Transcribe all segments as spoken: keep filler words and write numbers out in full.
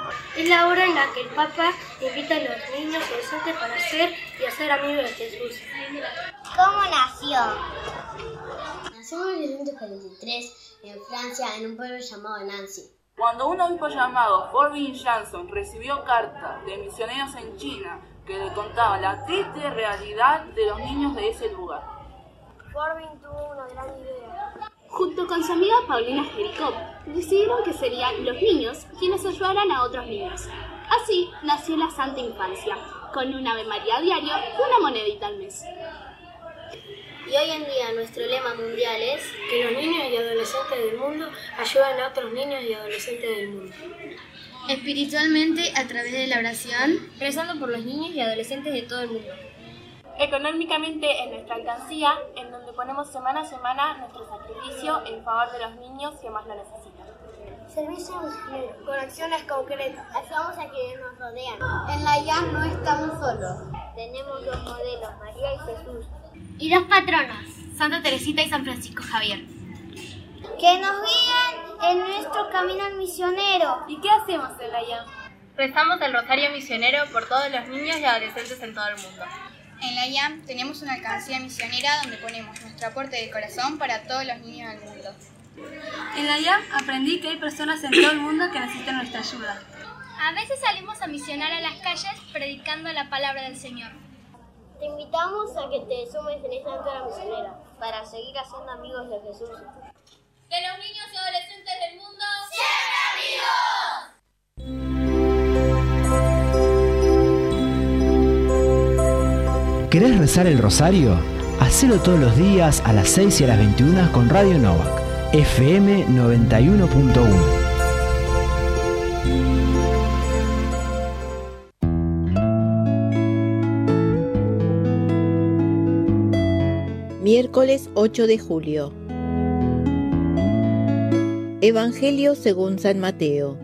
Es la hora en la que el Papa invita a los niños y adolescentes para ser y hacer amigos de Jesús. ¿Cómo nació? Nació en mil novecientos cuarenta y tres en Francia, en un pueblo llamado Nancy. Cuando un obispo llamado Forbin Janson recibió cartas de misioneros en China que le contaban la triste realidad de los niños de ese lugar. Forbin tuvo una gran idea. Junto con su amiga Paulina Jericó, decidieron que serían los niños quienes ayudaran a otros niños. Así nació la Santa Infancia, con un Ave María diario y una monedita al mes. Y hoy en día nuestro lema mundial es que los niños y adolescentes del mundo ayudan a otros niños y adolescentes del mundo. Espiritualmente, a través de la oración, rezando por los niños y adolescentes de todo el mundo. Económicamente, en nuestra alcancía, en donde ponemos semana a semana nuestro sacrificio en favor de los niños que más lo necesitan. Servicio misionero, con acciones concretas. Ayudamos a quienes nos rodean. En la I A M no estamos solos. Tenemos dos modelos, María y Jesús. Y dos patronos, Santa Teresita y San Francisco Javier, que nos guían en nuestro camino misionero. ¿Y qué hacemos en la I A M? Rezamos el rosario misionero por todos los niños y adolescentes en todo el mundo. En la I A M tenemos una alcancía misionera donde ponemos nuestro aporte de corazón para todos los niños del mundo. En la I A M aprendí que hay personas en todo el mundo que necesitan nuestra ayuda. A veces salimos a misionar a las calles predicando la palabra del Señor. Te invitamos a que te sumes en esta aventura misionera para seguir haciendo amigos de Jesús. Que los niños y adolescentes del mundo ¡sean amigos! ¿Querés rezar el rosario? Hacelo todos los días a las seis y a las veintiuna con Radio Novak, F M noventa y uno punto uno. Miércoles ocho de julio. Evangelio según San Mateo.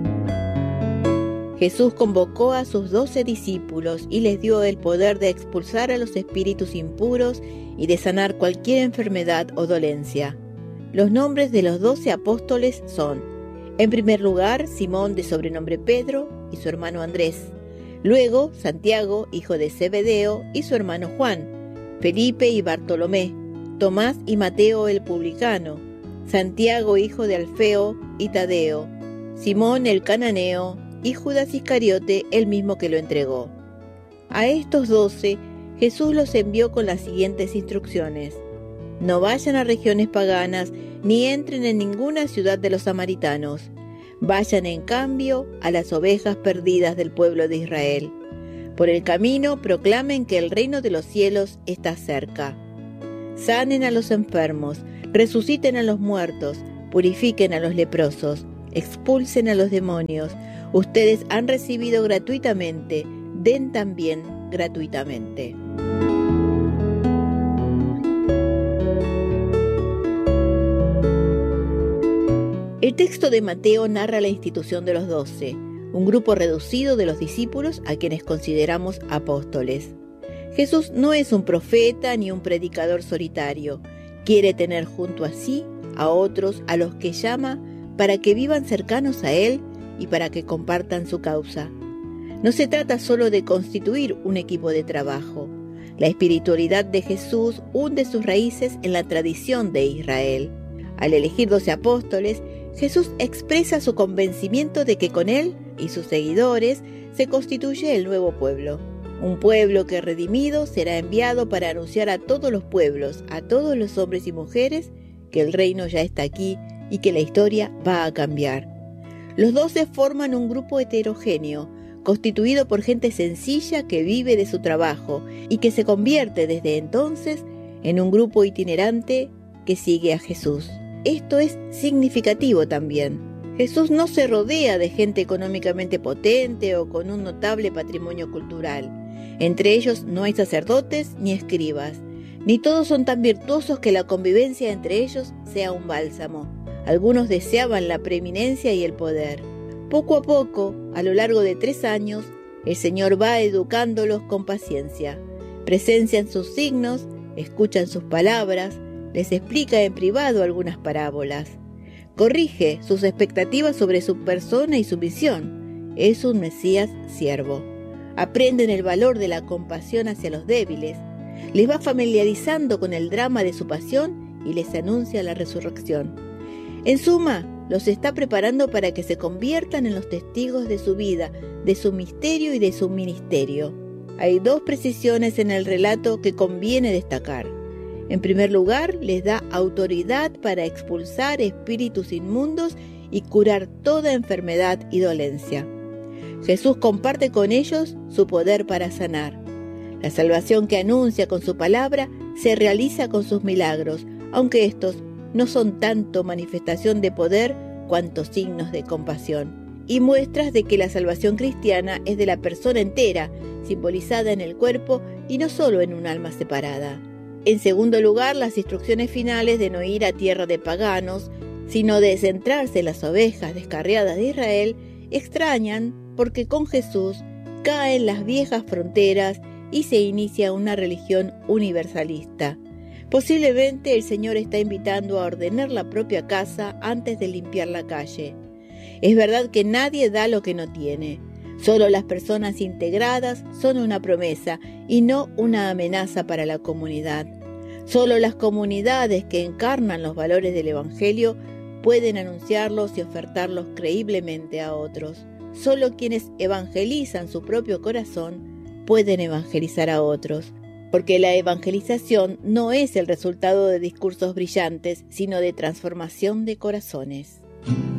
Jesús convocó a sus doce discípulos y les dio el poder de expulsar a los espíritus impuros y de sanar cualquier enfermedad o dolencia. Los nombres de los doce apóstoles son: en primer lugar, Simón, de sobrenombre Pedro, y su hermano Andrés; luego, Santiago, hijo de Zebedeo, y su hermano Juan; Felipe y Bartolomé; Tomás y Mateo el publicano; Santiago hijo de Alfeo y Tadeo; Simón el cananeo; y Judas Iscariote, el mismo que lo entregó. A estos doce Jesús los envió con las siguientes instrucciones: no vayan a regiones paganas, ni entren en ninguna ciudad de los samaritanos. Vayan en cambio a las ovejas perdidas del pueblo de Israel. Por el camino proclamen que el reino de los cielos está cerca. Sanen a los enfermos, resuciten a los muertos, purifiquen a los leprosos, expulsen a los demonios. Ustedes han recibido gratuitamente, den también gratuitamente. El texto de Mateo narra la institución de los doce, un grupo reducido de los discípulos a quienes consideramos apóstoles. Jesús no es un profeta ni un predicador solitario. Quiere tener junto a sí a otros a los que llama para que vivan cercanos a Él y para que compartan su causa. No se trata solo de constituir un equipo de trabajo. La espiritualidad de Jesús hunde sus raíces en la tradición de Israel. Al elegir doce apóstoles, Jesús expresa su convencimiento de que con Él y sus seguidores se constituye el nuevo pueblo. Un pueblo que redimido será enviado para anunciar a todos los pueblos, a todos los hombres y mujeres, que el reino ya está aquí y que la historia va a cambiar. Los doce forman un grupo heterogéneo, constituido por gente sencilla que vive de su trabajo y que se convierte desde entonces en un grupo itinerante que sigue a Jesús. Esto es significativo también. Jesús no se rodea de gente económicamente potente o con un notable patrimonio cultural. Entre ellos no hay sacerdotes ni escribas, ni todos son tan virtuosos que la convivencia entre ellos sea un bálsamo. Algunos deseaban la preeminencia y el poder. Poco a poco, a lo largo de tres años, el Señor va educándolos con paciencia. Presencian sus signos, escuchan sus palabras, les explica en privado algunas parábolas. Corrige sus expectativas sobre su persona y su misión. es un Mesías siervo. Aprenden el valor de la compasión hacia los débiles, les va familiarizando con el drama de su pasión y les anuncia la resurrección. En suma, los está preparando para que se conviertan en los testigos de su vida, de su misterio y de su ministerio. Hay dos precisiones en el relato que conviene destacar. En primer lugar, les da autoridad para expulsar espíritus inmundos y curar toda enfermedad y dolencia. Jesús comparte con ellos su poder para sanar. La salvación que anuncia con su palabra se realiza con sus milagros, aunque estos no son tanto manifestación de poder cuanto signos de compasión, y muestras de que la salvación cristiana es de la persona entera, simbolizada en el cuerpo y no solo en un alma separada. En segundo lugar, las instrucciones finales de no ir a tierra de paganos, sino de centrarse en las ovejas descarriadas de Israel, extrañan porque con Jesús caen las viejas fronteras y se inicia una religión universalista. Posiblemente el Señor está invitando a ordenar la propia casa antes de limpiar la calle. Es verdad que nadie da lo que no tiene. Solo las personas integradas son una promesa y no una amenaza para la comunidad. Solo las comunidades que encarnan los valores del Evangelio pueden anunciarlos y ofertarlos creíblemente a otros. Solo quienes evangelizan su propio corazón pueden evangelizar a otros, porque la evangelización no es el resultado de discursos brillantes, sino de transformación de corazones.